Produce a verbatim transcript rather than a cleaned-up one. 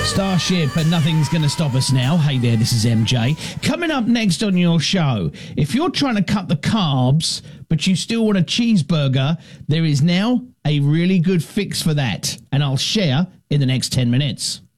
Starship, and nothing's going to stop us now. Hey there, this is M J. Coming up next on your show, if you're trying to cut the carbs, but you still want a cheeseburger, there is now a really good fix for that, and I'll share in the next ten minutes.